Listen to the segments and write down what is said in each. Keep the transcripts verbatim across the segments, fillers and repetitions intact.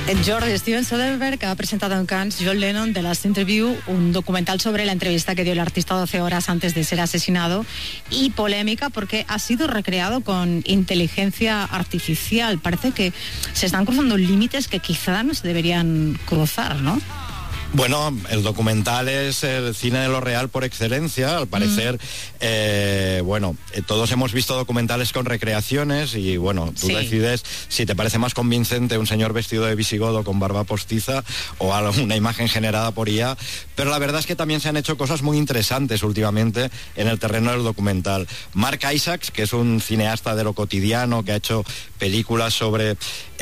Jordi, Steven Soderbergh ha presentado en Cannes John Lennon The Last Interview, un documental sobre la entrevista que dio el artista doce horas antes de ser asesinado, y polémica porque ha sido recreado con inteligencia artificial. Parece que se están cruzando límites que quizá no se deberían cruzar, ¿no? Bueno, el documental es el cine de lo real por excelencia, al parecer. Mm. Eh, bueno, eh, todos hemos visto documentales con recreaciones y bueno, tú sí. decides si te parece más convincente un señor vestido de visigodo con barba postiza o una imagen generada por I A, pero la verdad es que también se han hecho cosas muy interesantes últimamente en el terreno del documental. Mark Isaacs, que es un cineasta de lo cotidiano, que ha hecho películas sobre...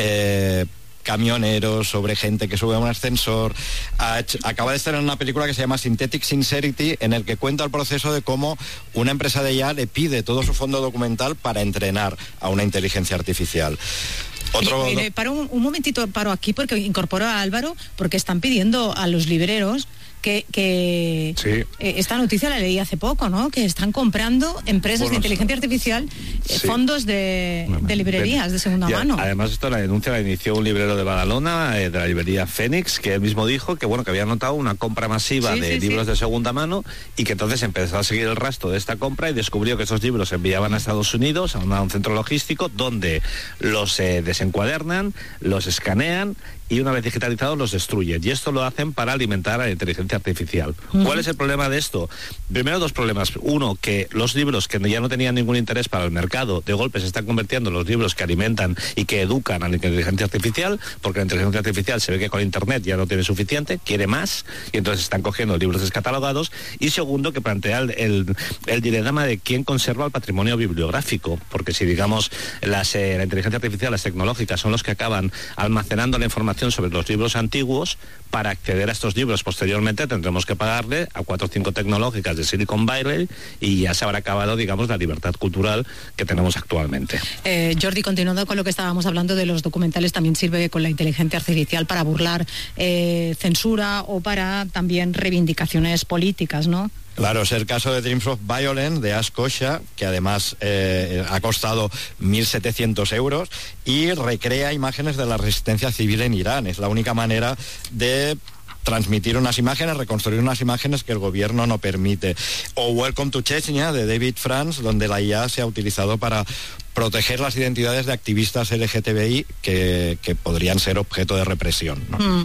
Eh, camioneros, sobre gente que sube a un ascensor. Acaba de estar en una película que se llama Synthetic Sincerity, en el que cuenta el proceso de cómo una empresa de I A le pide todo su fondo documental para entrenar a una inteligencia artificial. Otro... Oye, eh, paro un, un momentito, paro aquí porque incorporo a Álvaro, porque están pidiendo a los libreros que, que sí. eh, esta noticia la leí hace poco, ¿no? Que están comprando empresas bueno, de inteligencia artificial eh, sí. fondos de, de librerías de, de segunda y mano. Además, esto la denuncia la inició un librero de Badalona, eh, de la librería Fénix, que él mismo dijo que bueno que había notado una compra masiva sí, de sí, libros sí. de segunda mano, y que entonces empezó a seguir el rastro de esta compra y descubrió que esos libros se enviaban a Estados Unidos, a, una, a un centro logístico, donde los eh, desencuadernan, los escanean y una vez digitalizados los destruyen. Y esto lo hacen para alimentar a la inteligencia artificial. Uh-huh. ¿Cuál es el problema de esto? Primero, dos problemas. Uno, que los libros que ya no tenían ningún interés para el mercado, de golpe se están convirtiendo en los libros que alimentan y que educan a la inteligencia artificial, porque la inteligencia artificial se ve que con Internet ya no tiene suficiente, quiere más, y entonces están cogiendo libros descatalogados. Y segundo, que plantea el, el, el dilema de quién conserva el patrimonio bibliográfico, porque si, digamos, las, eh, la inteligencia artificial, las tecnológicas, son los que acaban almacenando la información sobre los libros antiguos, para acceder a estos libros posteriormente tendremos que pagarle a cuatro o cinco tecnológicas de Silicon Valley y ya se habrá acabado, digamos, la libertad cultural que tenemos actualmente. Eh, Jordi, continuando con lo que estábamos hablando de los documentales, también sirve con la inteligencia artificial para burlar eh, censura o para también reivindicaciones políticas, ¿no? Claro, es el caso de Dreams of Violence de Ash Kosha, que además eh, ha costado mil setecientos euros y recrea imágenes de la resistencia civil en Irán. Es la única manera de transmitir unas imágenes, reconstruir unas imágenes que el gobierno no permite. O Welcome to Chechnya de David France, donde la I A se ha utilizado para proteger las identidades de activistas L G T B I que, que podrían ser objeto de represión, ¿no? Mm.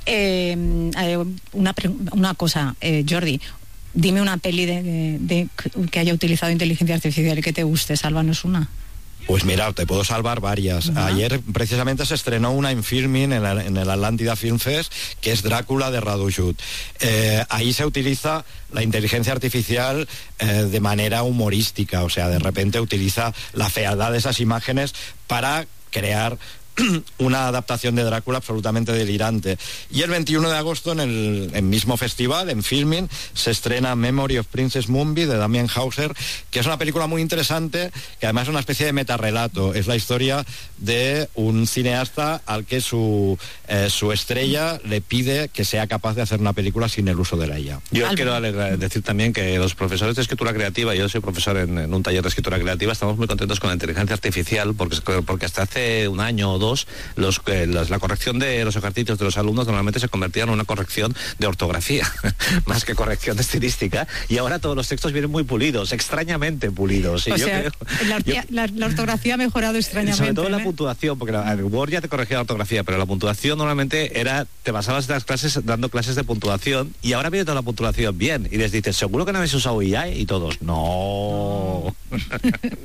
Eh, eh, una, una cosa, eh, Jordi. Dime una peli de, de, de que haya utilizado inteligencia artificial y que te guste, sálvanos una. Pues mira, te puedo salvar varias. Uh-huh. Ayer precisamente se estrenó una en Filmin, en, la, en el Atlántida Film Fest, que es Drácula de Radujut. Eh, ahí se utiliza la inteligencia artificial eh, de manera humorística, o sea, de repente utiliza la fealdad de esas imágenes para crear una adaptación de Drácula absolutamente delirante. Y el veintiuno de agosto, en el, el mismo festival, en Filmin, se estrena Memory of Princess Moonby de Damien Hauser, que es una película muy interesante, que además es una especie de metarrelato. Es la historia de un cineasta al que su, eh, su estrella le pide que sea capaz de hacer una película sin el uso de la I A. Yo Al... quiero decir también que los profesores de escritura creativa, yo soy profesor en, en un taller de escritura creativa, estamos muy contentos con la inteligencia artificial, porque, porque hasta hace un año o dos Los, eh, los, la corrección de los ejercicios de los alumnos normalmente se convertía en una corrección de ortografía más que corrección estilística, y ahora todos los textos vienen muy pulidos, extrañamente pulidos. Y o yo sea, creo, la, yo, la, la ortografía ha mejorado extrañamente. Sobre todo ¿eh? la puntuación, porque la, el Word ya te corregía la ortografía, pero la puntuación normalmente era, te basabas en las clases dando clases de puntuación, y ahora viene toda la puntuación bien, y les dices, ¿seguro que no habéis usado I A? Y todos, no.